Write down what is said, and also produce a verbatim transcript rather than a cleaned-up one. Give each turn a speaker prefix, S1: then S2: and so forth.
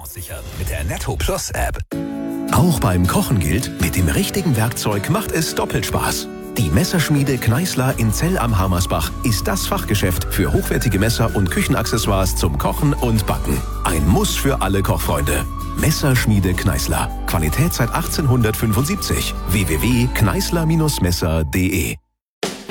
S1: sichern mit der Netto Plus App.
S2: Auch beim Kochen gilt, mit dem richtigen Werkzeug macht es doppelt Spaß. Die Messerschmiede Kneißler in Zell am Hamersbach ist das Fachgeschäft für hochwertige Messer und Küchenaccessoires zum Kochen und Backen. Ein Muss für alle Kochfreunde. Messerschmiede Kneißler. Qualität seit achtzehnhundertfünfundsiebzig. w w w punkt kneißler Bindestrich messer punkt de